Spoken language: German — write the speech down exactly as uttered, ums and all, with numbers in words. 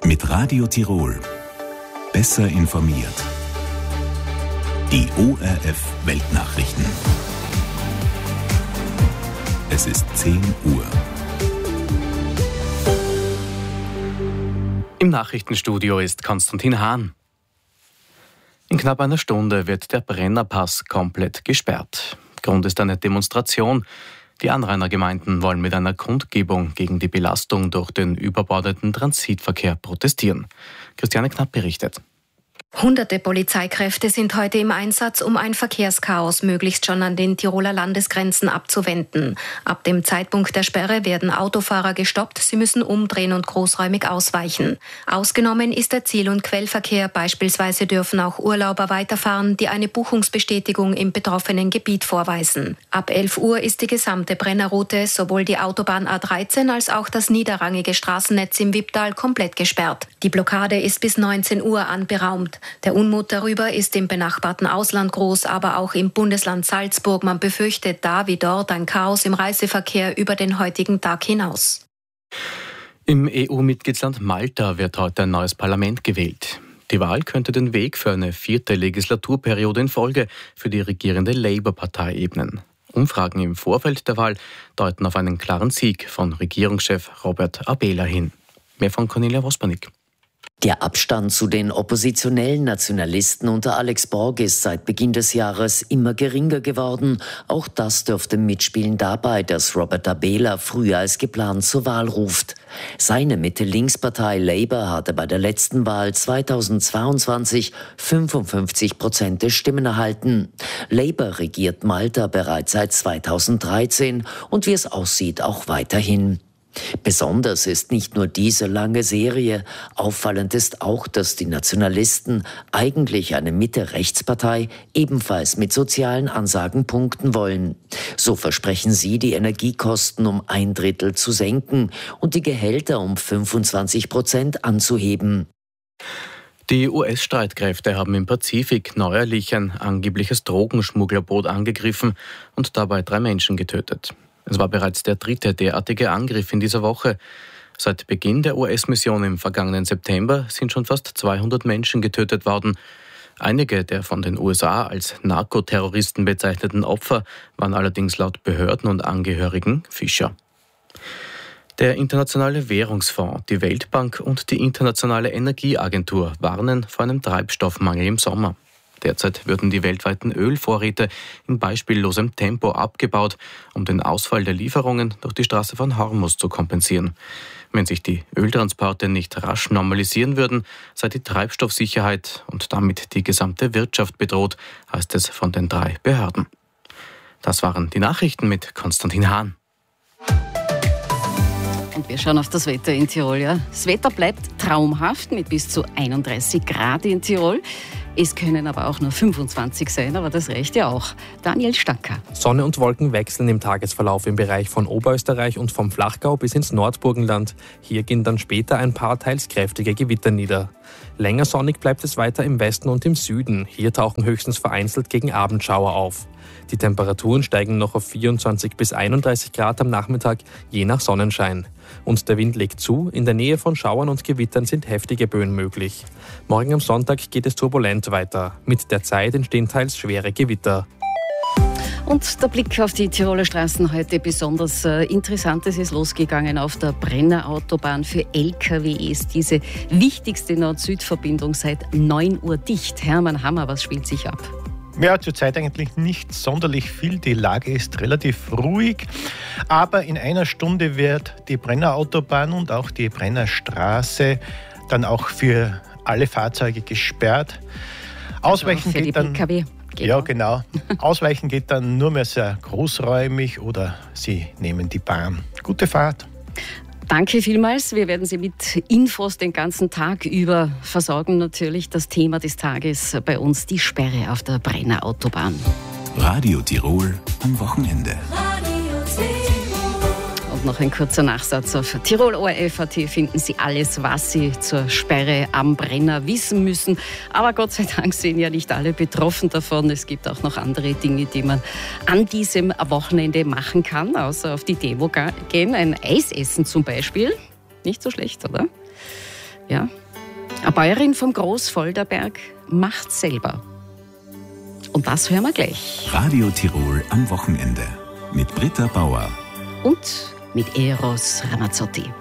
Mit Radio Tirol. Besser informiert. Die O R F Weltnachrichten. Es ist zehn Uhr. Im Nachrichtenstudio ist Konstantin Hahn. In knapp einer Stunde wird der Brennerpass komplett gesperrt. Grund ist eine Demonstration. Die Anrainergemeinden wollen mit einer Kundgebung gegen die Belastung durch den überbordenden Transitverkehr protestieren. Christiane Knapp berichtet. Hunderte Polizeikräfte sind heute im Einsatz, um ein Verkehrschaos möglichst schon an den Tiroler Landesgrenzen abzuwenden. Ab dem Zeitpunkt der Sperre werden Autofahrer gestoppt, sie müssen umdrehen und großräumig ausweichen. Ausgenommen ist der Ziel- und Quellverkehr, beispielsweise dürfen auch Urlauber weiterfahren, die eine Buchungsbestätigung im betroffenen Gebiet vorweisen. Ab elf Uhr ist die gesamte Brennerroute, sowohl die Autobahn A dreizehn als auch das niederrangige Straßennetz im Wipptal komplett gesperrt. Die Blockade ist bis neunzehn Uhr anberaumt. Der Unmut darüber ist im benachbarten Ausland groß, aber auch im Bundesland Salzburg. Man befürchtet da wie dort ein Chaos im Reiseverkehr über den heutigen Tag hinaus. Im E U-Mitgliedsland Malta wird heute ein neues Parlament gewählt. Die Wahl könnte den Weg für eine vierte Legislaturperiode in Folge für die regierende Labour-Partei ebnen. Umfragen im Vorfeld der Wahl deuten auf einen klaren Sieg von Regierungschef Robert Abela hin. Mehr von Cornelia Wospernick. Der Abstand zu den oppositionellen Nationalisten unter Alex Borg ist seit Beginn des Jahres immer geringer geworden. Auch das dürfte mitspielen dabei, dass Robert Abela früher als geplant zur Wahl ruft. Seine Mitte-Links-Partei Labour hatte bei der letzten Wahl zweitausendzweiundzwanzig fünfundfünfzig Prozent der Stimmen erhalten. Labour regiert Malta bereits seit zweitausenddreizehn und wie es aussieht auch weiterhin. Besonders ist nicht nur diese lange Serie, auffallend ist auch, dass die Nationalisten eigentlich eine Mitte-Rechts-Partei ebenfalls mit sozialen Ansagen punkten wollen. So versprechen sie, die Energiekosten um ein Drittel zu senken und die Gehälter um fünfundzwanzig Prozent anzuheben. Die U S-Streitkräfte haben im Pazifik neuerlich ein angebliches Drogenschmugglerboot angegriffen und dabei drei Menschen getötet. Es war bereits der dritte derartige Angriff in dieser Woche. Seit Beginn der U S-Mission im vergangenen September sind schon fast zweihundert Menschen getötet worden. Einige der von den U S A als Narkoterroristen bezeichneten Opfer waren allerdings laut Behörden und Angehörigen Fischer. Der Internationale Währungsfonds, die Weltbank und die Internationale Energieagentur warnen vor einem Treibstoffmangel im Sommer. Derzeit würden die weltweiten Ölvorräte in beispiellosem Tempo abgebaut, um den Ausfall der Lieferungen durch die Straße von Hormuz zu kompensieren. Wenn sich die Öltransporte nicht rasch normalisieren würden, sei die Treibstoffsicherheit und damit die gesamte Wirtschaft bedroht, heißt es von den drei Behörden. Das waren die Nachrichten mit Konstantin Hahn. Und wir schauen auf das Wetter in Tirol. Ja. Das Wetter bleibt traumhaft mit bis zu einunddreißig Grad in Tirol. Es können aber auch nur fünfundzwanzig sein, aber das reicht ja auch. Daniel Stacker. Sonne und Wolken wechseln im Tagesverlauf im Bereich von Oberösterreich und vom Flachgau bis ins Nordburgenland. Hier gehen dann später ein paar teils kräftige Gewitter nieder. Länger sonnig bleibt es weiter im Westen und im Süden. Hier tauchen höchstens vereinzelt gegen Abendschauer auf. Die Temperaturen steigen noch auf vierundzwanzig bis einunddreißig Grad am Nachmittag, je nach Sonnenschein. Und der Wind legt zu, in der Nähe von Schauern und Gewittern sind heftige Böen möglich. Morgen am Sonntag geht es turbulent weiter. Mit der Zeit entstehen teils schwere Gewitter. Und der Blick auf die Tiroler Straßen heute besonders äh, interessant. Es ist losgegangen auf der Brennerautobahn. Für L K W ist diese wichtigste Nord-Süd-Verbindung seit neun Uhr dicht. Hermann Hammer, was spielt sich ab? Ja, zurzeit eigentlich nicht sonderlich viel. Die Lage ist relativ ruhig. Aber in einer Stunde wird die Brennerautobahn und auch die Brennerstraße dann auch für alle Fahrzeuge gesperrt. Ausweichen also für geht die dann... P K W. Genau. Ja, genau. Ausweichen geht dann nur mehr sehr großräumig oder Sie nehmen die Bahn. Gute Fahrt. Danke vielmals. Wir werden Sie mit Infos den ganzen Tag über versorgen. Natürlich das Thema des Tages bei uns, die Sperre auf der Brennerautobahn. Radio Tirol am Wochenende. Und noch ein kurzer Nachsatz. Auf Tirol O R F Punkt A T finden Sie alles, was Sie zur Sperre am Brenner wissen müssen. Aber Gott sei Dank sind ja nicht alle betroffen davon. Es gibt auch noch andere Dinge, die man an diesem Wochenende machen kann, außer auf die Demo gehen. Ein Eis essen zum Beispiel. Nicht so schlecht, oder? Ja, eine Bäuerin vom Großfolderberg macht selber. Und das hören wir gleich. Radio Tirol am Wochenende mit Britta Bauer Und mit Eros Ramazzotti.